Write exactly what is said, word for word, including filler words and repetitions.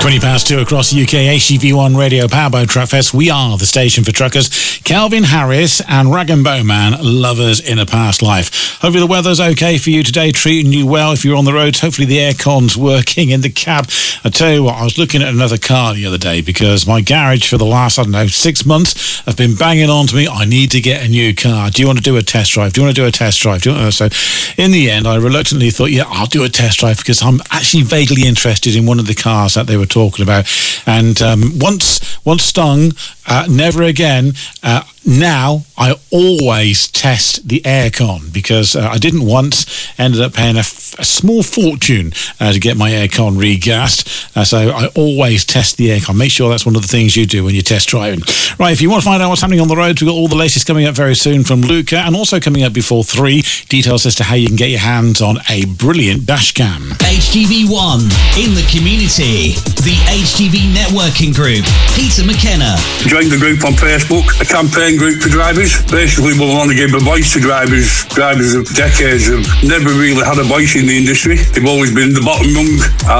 twenty past two across the U K, H G V one Radio, powered by Truckfest. We are the station for truckers. Calvin Harris and Rag and Bowman, lovers in a past life. Hopefully the weather's okay for you today, treating you well if you're on the road. Hopefully the aircon's working in the cab. I tell you what, I was looking at another car the other day because my garage for the last, I don't know, six months have been banging on to me. I need to get a new car. Do you want to do a test drive? Do you want to do a test drive? Do you want to? So in the end, I reluctantly thought, yeah, I'll do a test drive because I'm actually vaguely interested in one of the cars that they were talking about. And um, once once stung, uh, never again. Uh, now I always test the aircon because uh, I didn't once, ended up paying a, f- a small fortune uh, to get my aircon regassed. Uh, so I always test the aircon. Make sure that's one of the things you do when you're test driving. Right, if you want to find out what's happening on the roads, we've got all the latest coming up very soon from Luca, and also coming up before three, details as to how you can get your hands on a brilliant dash cam. H G V one in the community. The H G V networking group. Peter McKenna. Joined the group on Facebook, a campaign group for drivers. Basically, we want to give a voice to drivers. Drivers of decades have never really had a voice in the industry. They've always been the bottom rung.